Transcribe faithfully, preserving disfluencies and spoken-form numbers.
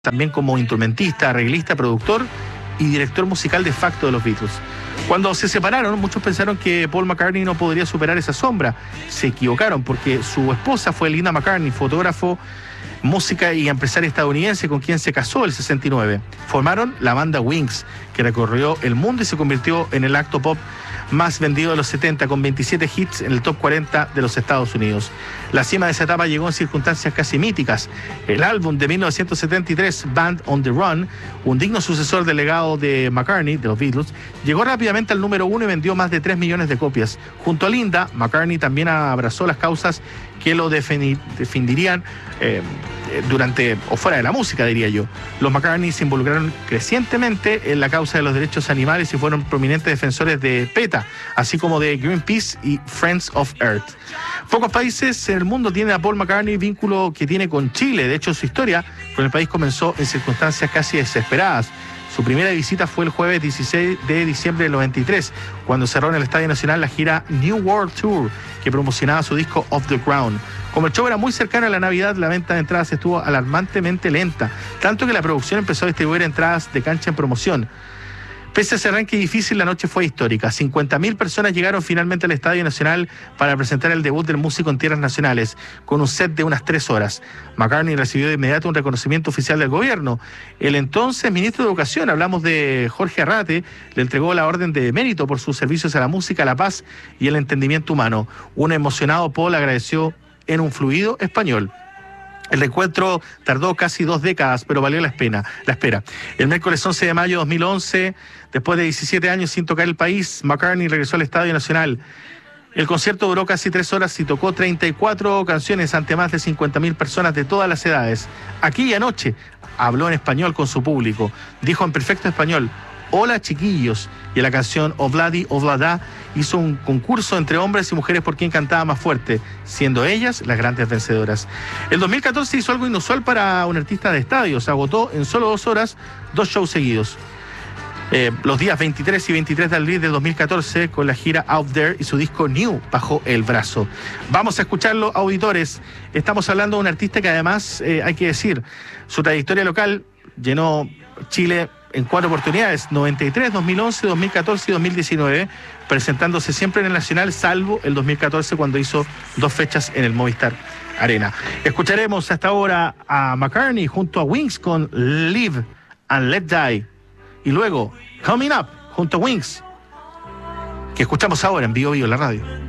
también como instrumentista, arreglista, productor y director musical de facto de los Beatles. Cuando se separaron, muchos pensaron que Paul McCartney no podría superar esa sombra. Se equivocaron porque su esposa fue Linda McCartney, fotógrafo, música y empresaria estadounidense con quien se casó el sesenta y nueve. Formaron la banda Wings, que recorrió el mundo y se convirtió en el acto pop más vendido de los setenta, con veintisiete hits en el top cuarenta de los Estados Unidos. La cima de esa etapa llegó en circunstancias casi míticas. El álbum de mil novecientos setenta y tres, Band on the Run, un digno sucesor del legado de McCartney, de los Beatles, llegó rápidamente al número uno y vendió más de tres millones de copias. Junto a Linda, McCartney también abrazó las causas que lo defenderían eh, durante o fuera de la música, diría yo. Los McCartney se involucraron crecientemente en la causa de los derechos animales y fueron prominentes defensores de PETA, así como de Greenpeace y Friends of Earth. Pocos países en el mundo tienen a Paul McCartney vínculo que tiene con Chile. De hecho, su historia con el país comenzó en circunstancias casi desesperadas. Su primera visita fue el jueves dieciséis de diciembre del noventa y tres, cuando cerró en el Estadio Nacional la gira New World Tour, que promocionaba su disco Off the Ground. Como el show era muy cercano a la Navidad, la venta de entradas estuvo alarmantemente lenta, tanto que la producción empezó a distribuir entradas de cancha en promoción. Pese a ese arranque difícil, la noche fue histórica. cincuenta mil personas llegaron finalmente al Estadio Nacional para presentar el debut del músico en tierras nacionales, con un set de unas tres horas. McCartney recibió de inmediato un reconocimiento oficial del gobierno. El entonces ministro de Educación, hablamos de Jorge Arrate, le entregó la orden de mérito por sus servicios a la música, la paz y el entendimiento humano. Un emocionado Paul agradeció en un fluido español. El encuentro tardó casi dos décadas, pero valió la pena, la espera. El miércoles once de mayo de dos mil once, después de diecisiete años sin tocar el país, McCartney regresó al Estadio Nacional. El concierto duró casi tres horas y tocó treinta y cuatro canciones ante más de cincuenta mil personas de todas las edades. Aquella noche habló en español con su público. Dijo en perfecto español: "Hola, chiquillos", y en la canción Obladi Oblada hizo un concurso entre hombres y mujeres por quien cantaba más fuerte, siendo ellas las grandes vencedoras. El dos mil catorce hizo algo inusual para un artista de estadio. Se agotó en solo dos horas dos shows seguidos. Eh, los días veintitrés y veintitrés de abril de dos mil catorce, con la gira Out There y su disco New bajo el brazo. Vamos a escucharlo, auditores. Estamos hablando de un artista que además, eh, hay que decir, su trayectoria local llenó Chile en cuatro oportunidades: noventa y tres, dos mil once, dos mil catorce y dos mil diecinueve, presentándose siempre en el Nacional, salvo el dos mil catorce cuando hizo dos fechas en el Movistar Arena. Escucharemos hasta ahora a McCartney junto a Wings con Live and Let Die, y luego Coming Up junto a Wings, que escuchamos ahora en Vivo Vivo, la radio.